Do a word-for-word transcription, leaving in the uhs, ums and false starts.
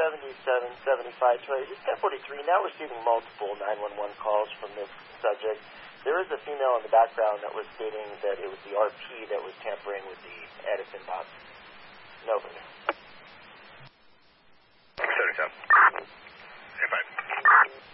seventy-seven seventy-five. It's ten forty-three. Now receiving multiple nine one one calls from this subject. There is a female in the background that was stating that it was the R P that was tampering with the Edison box. Over.